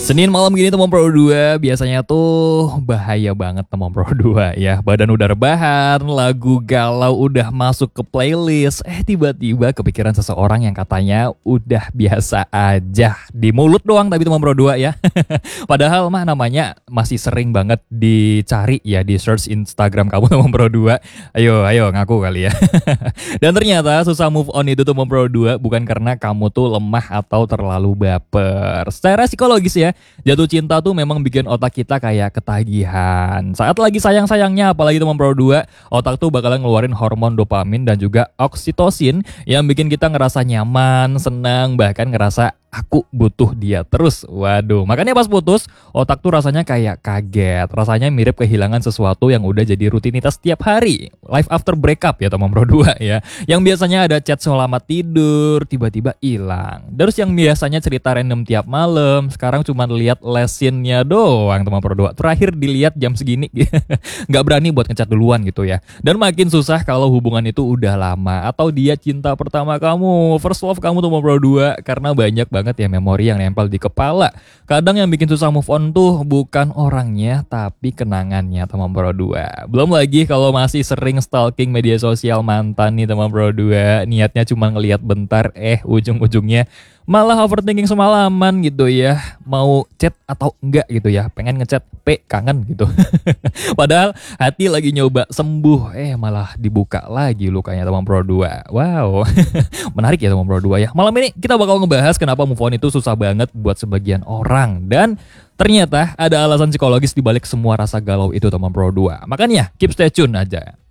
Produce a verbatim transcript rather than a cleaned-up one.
Senin malam gini teman Pro dua biasanya tuh bahaya banget teman Pro dua ya. Badan udah rebahan, lagu galau udah masuk ke playlist. Eh tiba-tiba kepikiran seseorang yang katanya udah biasa aja. Di mulut doang tapi teman Pro dua ya. Padahal mah namanya masih sering banget dicari ya di search Instagram kamu teman Pro dua. Ayo, ayo ngaku kali ya. Dan ternyata susah move on itu teman Pro dua bukan karena kamu tuh lemah atau terlalu baper. Secara psikologis ya, jatuh cinta tuh memang bikin otak kita kayak ketagihan. Saat lagi sayang-sayangnya apalagi teman Pro dua, otak tuh bakalan ngeluarin hormon dopamin dan juga oksitosin yang bikin kita ngerasa nyaman, senang, bahkan ngerasa aku butuh dia terus. Waduh, makanya pas putus, otak tuh rasanya kayak kaget. Rasanya mirip kehilangan sesuatu yang udah jadi rutinitas tiap hari. Life after breakup ya teman Pro dua ya. Yang biasanya ada chat selamat tidur, tiba-tiba hilang. Terus yang biasanya cerita random tiap malam, sekarang cuma lihat lesinnya doang teman Pro dua. Terakhir dilihat jam segini. Nggak berani buat ngechat duluan gitu ya. Dan makin susah kalau hubungan itu udah lama. Atau dia cinta pertama kamu, first love kamu teman Pro dua. Karena banyak banget ya memori yang nempel di kepala. Kadang yang bikin susah move on tuh bukan orangnya tapi kenangannya teman Pro dua. Belum lagi kalau masih sering stalking media sosial mantan nih teman Pro dua. Niatnya cuma ngelihat bentar, eh ujung-ujungnya malah overthinking semalaman gitu ya. Mau chat atau enggak gitu ya. Pengen ngechat, P kangen gitu. Padahal hati lagi nyoba sembuh, eh malah dibuka lagi lukanya teman Pro dua. Wow. Menarik ya teman Pro dua ya. Malam ini kita bakal ngebahas kenapa move on itu susah banget buat sebagian orang. Dan ternyata ada alasan psikologis dibalik semua rasa galau itu teman Pro dua. Makanya keep stay tune aja.